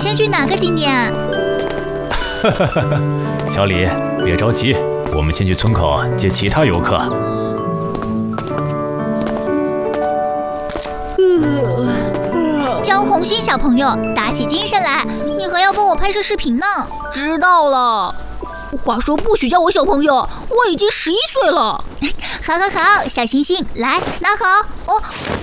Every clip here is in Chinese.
先去哪个景点啊？ 小李，别着急，我们先去村口接其他游客。 江红心小朋友，打起精神来，你还要帮我拍摄视频呢。 知道了。话说不许叫我小朋友，我已经11岁了。 好，小星星，来拿好。哦，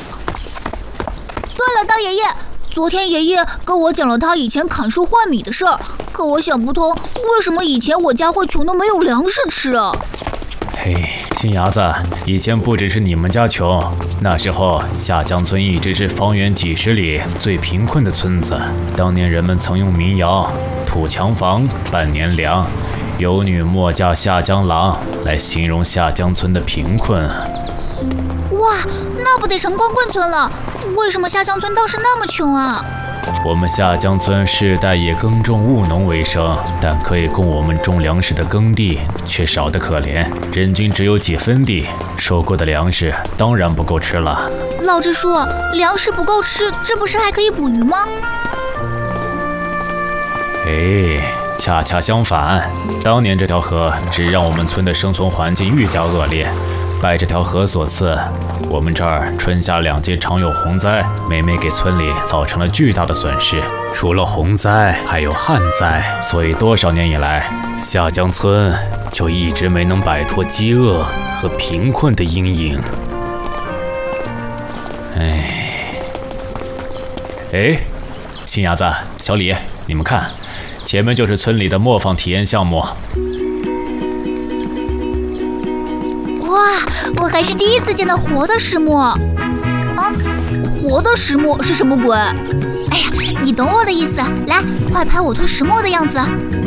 对了，大爷爷，昨天爷爷跟我讲了他以前砍树换米的事儿，可我想不通，为什么以前我家会穷得没有粮食吃啊？ 嘿，新伢子，以前不只是你们家穷，那时候下江村一直是方圆几十里最贫困的村子。当年人们曾用民谣“土墙房，半年粮，有女莫嫁下江郎”来形容下江村的贫困。 哇，那不得成光棍村了？为什么下江村倒是那么穷啊？ 我们下江村世代以耕种务农为生，但可以供我们种粮食的耕地却少得可怜，人均只有几分地，收获的粮食当然不够吃了。 老支书，粮食不够吃，这不是还可以捕鱼吗？ 恰恰相反，当年这条河只让我们村的生存环境愈加恶劣。拜这条河所赐，我们这儿春夏2季常有洪灾，每每给村里造成了巨大的损失。除了洪灾，还有旱灾，所以多少年以来，下江村就一直没能摆脱饥饿和贫困的阴影。新伢子、小李，你们看，前面就是村里的磨坊体验项目。 哇，我还是第一次见到活的石磨。啊， 活的石磨是什么鬼？ 哎呀，你懂我的意思。来，快拍我推石磨的样子。